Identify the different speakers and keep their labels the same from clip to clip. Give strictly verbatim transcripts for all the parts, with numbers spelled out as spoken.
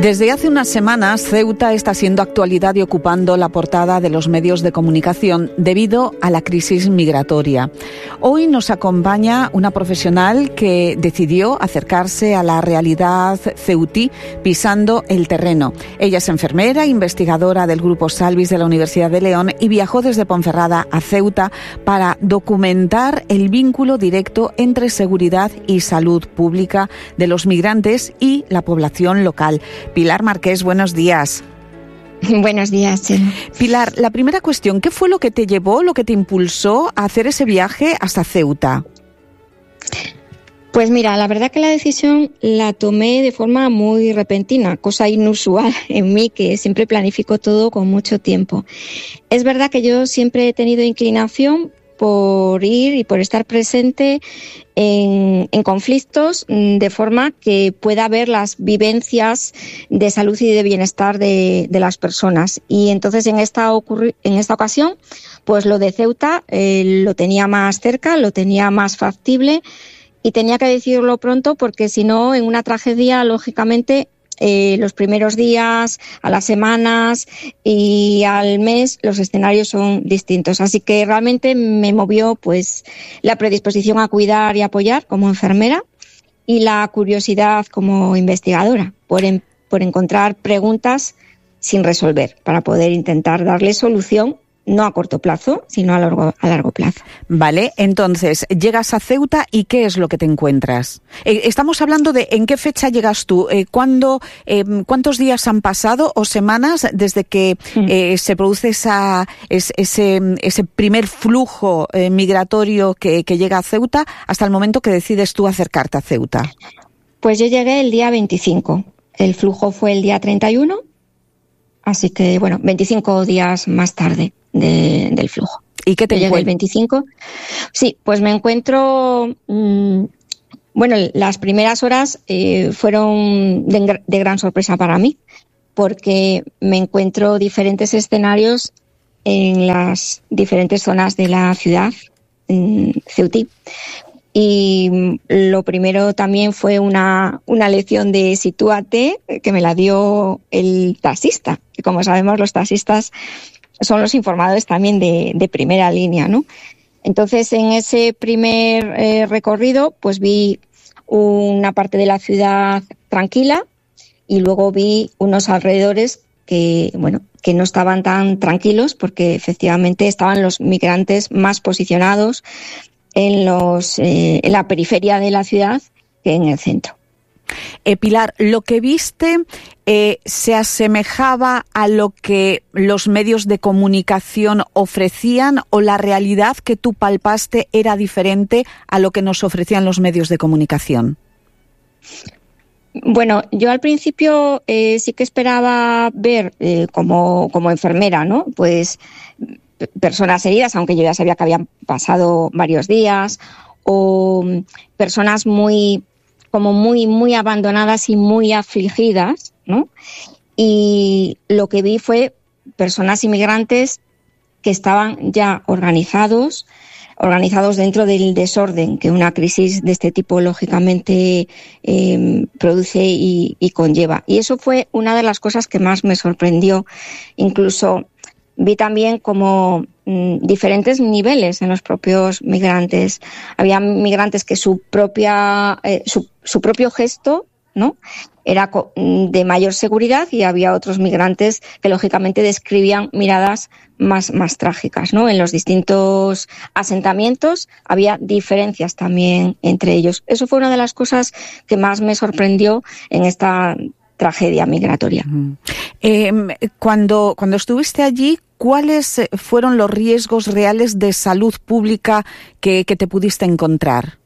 Speaker 1: Desde hace unas semanas, Ceuta está siendo actualidad y ocupando la portada de los medios de comunicación debido a la crisis migratoria. Hoy nos acompaña una profesional que decidió acercarse a la realidad ceutí pisando el terreno. Ella es enfermera, investigadora del Grupo Salvis de la Universidad de León y viajó desde Ponferrada a Ceuta para documentar el vínculo directo entre seguridad y salud pública de los migrantes y la población local. Pilar Marqués, buenos días.
Speaker 2: Buenos días, Chema.
Speaker 1: Pilar, la primera cuestión, ¿qué fue lo que te llevó, lo que te impulsó a hacer ese viaje hasta Ceuta?
Speaker 2: Pues mira, la verdad que la decisión la tomé de forma muy repentina, cosa inusual en mí, que siempre planifico todo con mucho tiempo. Es verdad que yo siempre he tenido inclinación por ir y por estar presente en, en conflictos de forma que pueda ver las vivencias de salud y de bienestar de, de las personas. Y entonces en esta, ocurri- en esta ocasión, pues lo de Ceuta eh, lo tenía más cerca, lo tenía más factible y tenía que decirlo pronto porque si no, en una tragedia, lógicamente, Eh, los primeros días, a las semanas y al mes los escenarios son distintos. Así que realmente me movió pues la predisposición a cuidar y apoyar como enfermera y la curiosidad como investigadora por, en, por encontrar preguntas sin resolver para poder intentar darle solución, no a corto plazo, sino a largo, a largo plazo.
Speaker 1: Vale, entonces, llegas a Ceuta y ¿qué es lo que te encuentras? Eh, estamos hablando de ¿en qué fecha llegas tú? Eh, ¿cuándo, eh, ¿Cuántos días han pasado o semanas desde que eh, se produce esa, es, ese, ese primer flujo eh, migratorio que, que llega a Ceuta hasta el momento que decides tú acercarte a Ceuta?
Speaker 2: Pues yo llegué el día veinticinco. El flujo fue el día treinta y uno, así que, bueno, veinticinco días más tarde de, del flujo.
Speaker 1: ¿Y qué te
Speaker 2: encuentras? El veinticinco. Sí, pues me encuentro, mmm, bueno, las primeras horas eh, fueron de, de gran sorpresa para mí, porque me encuentro diferentes escenarios en las diferentes zonas de la ciudad en ceutí. Y lo primero también fue una, una lección de sitúate que me la dio el taxista, que como sabemos los taxistas son los informadores también de, de primera línea, ¿no? Entonces en ese primer eh, recorrido pues vi una parte de la ciudad tranquila y luego vi unos alrededores que, bueno, que no estaban tan tranquilos porque efectivamente estaban los migrantes más posicionados en, los, eh, en la periferia de la ciudad que en el centro.
Speaker 1: Eh, Pilar, ¿lo que viste eh, se asemejaba a lo que los medios de comunicación ofrecían o la realidad que tú palpaste era diferente a lo que nos ofrecían los medios de comunicación?
Speaker 2: Bueno, yo al principio eh, sí que esperaba ver eh, como, como enfermera, ¿no? Pues personas heridas, aunque yo ya sabía que habían pasado varios días, o personas muy como muy, muy abandonadas y muy afligidas, ¿no? Y lo que vi fue personas inmigrantes que estaban ya organizados, organizados dentro del desorden que una crisis de este tipo lógicamente eh, produce y, y conlleva. Y eso fue una de las cosas que más me sorprendió. Incluso vi también como mm, diferentes niveles en los propios migrantes. Había migrantes que su propia eh, su, su propio gesto, ¿no?, era co- de mayor seguridad y había otros migrantes que lógicamente describían miradas más, más trágicas, ¿no? En los distintos asentamientos había diferencias también entre ellos. Eso fue una de las cosas que más me sorprendió en esta tragedia migratoria.
Speaker 1: Eh, cuando, cuando estuviste allí, ¿cuáles fueron los riesgos reales de salud pública que, que te pudiste encontrar?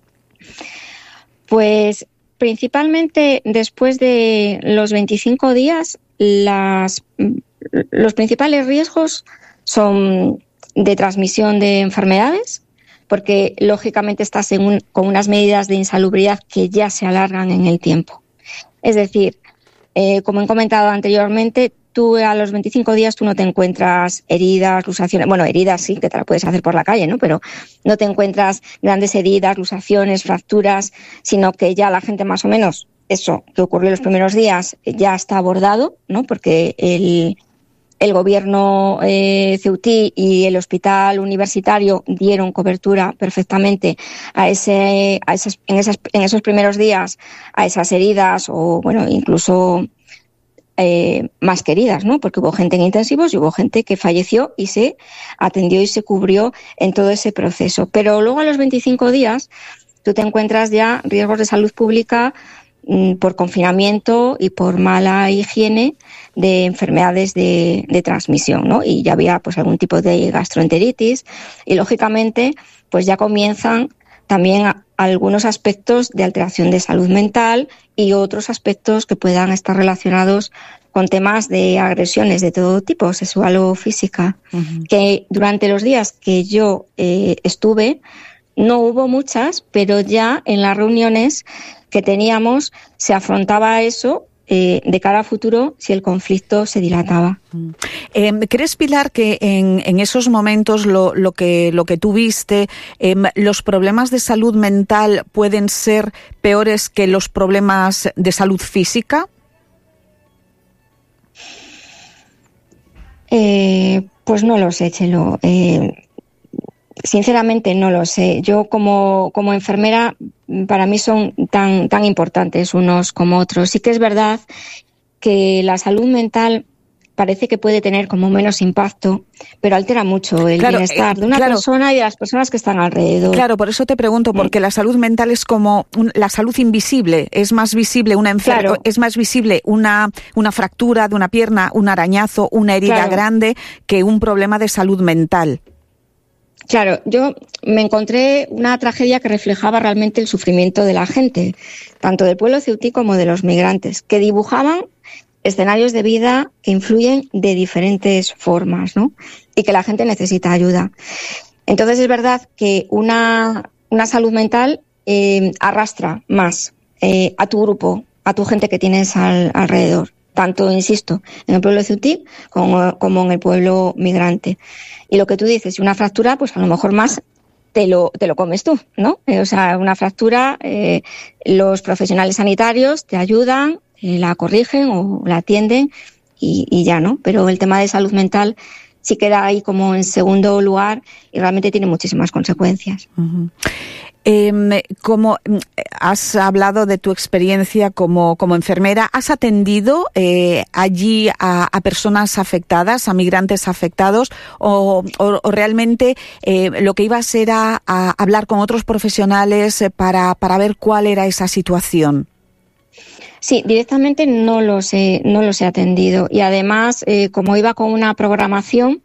Speaker 2: Pues principalmente después de los veinticinco días, las, los principales riesgos son de transmisión de enfermedades, porque lógicamente estás en un, con unas medidas de insalubridad que ya se alargan en el tiempo. Es decir, eh, como he comentado anteriormente, tú a los veinticinco días tú no te encuentras heridas, luxaciones, bueno, heridas sí, que te las puedes hacer por la calle, ¿no? Pero no te encuentras grandes heridas, luxaciones, fracturas, sino que ya la gente más o menos eso que ocurrió los primeros días ya está abordado, ¿no? Porque el, el gobierno eh, ceutí y el hospital universitario dieron cobertura perfectamente a ese, a esas, en, esas, en esos primeros días a esas heridas o, bueno, incluso eh, más queridas, ¿no? Porque hubo gente en intensivos y hubo gente que falleció y se atendió y se cubrió en todo ese proceso. Pero luego a los veinticinco días tú te encuentras ya riesgos de salud pública mmm, por confinamiento y por mala higiene de enfermedades de, de transmisión, ¿no? Y ya había pues algún tipo de gastroenteritis y lógicamente pues ya comienzan también a, algunos aspectos de alteración de salud mental y otros aspectos que puedan estar relacionados con temas de agresiones de todo tipo, sexual o física, uh-huh. que durante los días que yo eh, estuve no hubo muchas, pero ya en las reuniones que teníamos se afrontaba eso eh, de cara a futuro si el conflicto se dilataba.
Speaker 1: Eh, ¿Crees, Pilar, que en, en esos momentos lo, lo que lo que tú viste, eh, los problemas de salud mental pueden ser peores que los problemas de salud física?
Speaker 2: Eh, pues no lo sé, Chelo. Eh, Sinceramente no lo sé. Yo como, como enfermera, para mí son tan, tan importantes unos como otros. Sí que es verdad que la salud mental parece que puede tener como menos impacto, pero altera mucho el claro, bienestar de una claro, persona y de las personas que están alrededor.
Speaker 1: Claro, por eso te pregunto, porque la salud mental es como un, la salud invisible, es más visible una enfer- claro. es más visible una, una fractura de una pierna, un arañazo, una herida claro. grande que un problema de salud mental.
Speaker 2: Claro, yo me encontré una tragedia que reflejaba realmente el sufrimiento de la gente, tanto del pueblo ceutí como de los migrantes, que dibujaban escenarios de vida que influyen de diferentes formas, ¿no? Y que la gente necesita ayuda. Entonces es verdad que una, una salud mental eh, arrastra más eh, a tu grupo, a tu gente que tienes al, alrededor. Tanto, insisto, en el pueblo ceutí como, como en el pueblo migrante. Y lo que tú dices, una fractura, pues a lo mejor más te lo, te lo comes tú, ¿no? Eh, o sea, una fractura, eh, los profesionales sanitarios te ayudan, eh, la corrigen o la atienden y, y ya, ¿no? Pero el tema de salud mental sí queda ahí como en segundo lugar y realmente tiene muchísimas consecuencias.
Speaker 1: Uh-huh. Eh, como has hablado de tu experiencia como, como enfermera, ¿has atendido eh, allí a, a personas afectadas, a migrantes afectados, o, o, o realmente eh, lo que ibas era a hablar con otros profesionales para, para ver cuál era esa situación?
Speaker 2: Sí, directamente no los he, no los he atendido y además, eh, como iba con una programación,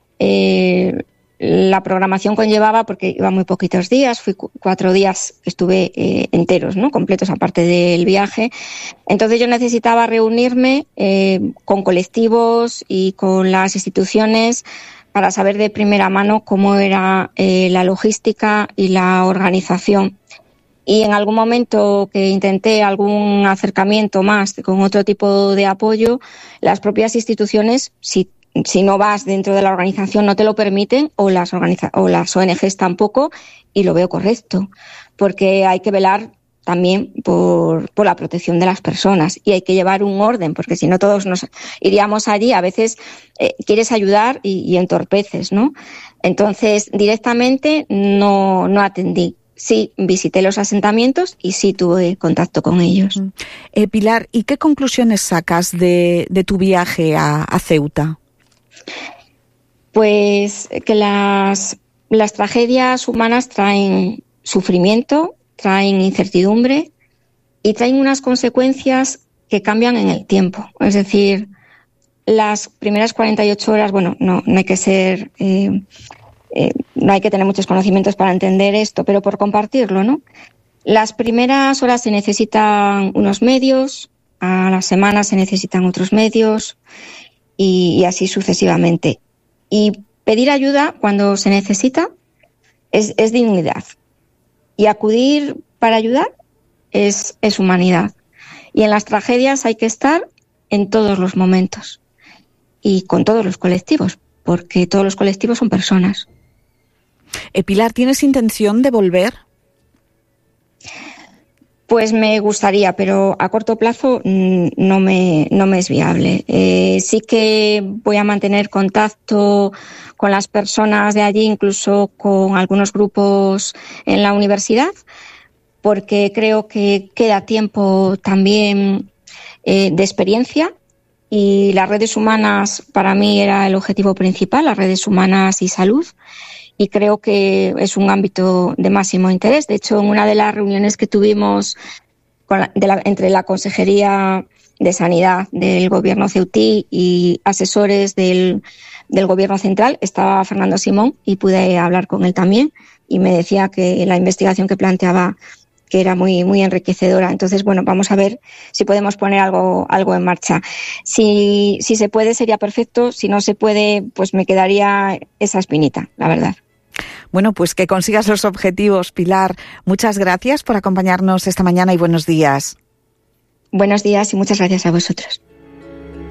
Speaker 2: eh, la programación conllevaba, porque iba muy poquitos días, fui cu- cuatro días que estuve eh, enteros, ¿no? Completos aparte del viaje. Entonces yo necesitaba reunirme eh, con colectivos y con las instituciones para saber de primera mano cómo era eh, la logística y la organización. Y en algún momento que intenté algún acercamiento más con otro tipo de apoyo, las propias instituciones, si Si no vas dentro de la organización no te lo permiten o las, organiza- o las O N Ges tampoco, y lo veo correcto, porque hay que velar también por, por la protección de las personas y hay que llevar un orden, porque si no todos nos iríamos allí, a veces eh, quieres ayudar y, y entorpeces, ¿no? Entonces, directamente no, no atendí. Sí, visité los asentamientos y sí tuve contacto con ellos.
Speaker 1: Eh, Pilar, ¿y qué conclusiones sacas de, de tu viaje a, a Ceuta?
Speaker 2: Pues que las, las tragedias humanas traen sufrimiento, traen incertidumbre y traen unas consecuencias que cambian en el tiempo. Es decir, las primeras cuarenta y ocho horas, bueno, no, no hay que ser, eh, eh, no hay que tener muchos conocimientos para entender esto, pero por compartirlo, ¿no? Las primeras horas se necesitan unos medios, a la semana se necesitan otros medios y, y así sucesivamente. Y pedir ayuda cuando se necesita es, es dignidad. Y acudir para ayudar es, es humanidad. Y en las tragedias hay que estar en todos los momentos. Y con todos los colectivos, porque todos los colectivos son personas.
Speaker 1: Eh, Pilar, ¿tienes intención de volver?
Speaker 2: Pues me gustaría, pero a corto plazo no me, no me es viable. Eh, sí que voy a mantener contacto con las personas de allí, incluso con algunos grupos en la universidad, porque creo que queda tiempo también eh, de experiencia. Y las redes humanas para mí era el objetivo principal, las redes humanas y salud. Y creo que es un ámbito de máximo interés. De hecho, en una de las reuniones que tuvimos con la, de la, entre la Consejería de Sanidad del Gobierno ceutí y asesores del, del Gobierno central, estaba Fernando Simón y pude hablar con él también. Y me decía que la investigación que planteaba que era muy muy enriquecedora. Entonces, bueno, vamos a ver si podemos poner algo algo en marcha. Si si se puede sería perfecto, si no se puede, pues me quedaría esa espinita, la verdad.
Speaker 1: Bueno, pues que consigas los objetivos, Pilar. Muchas gracias por acompañarnos esta mañana y buenos días.
Speaker 2: Buenos días y muchas gracias a vosotros.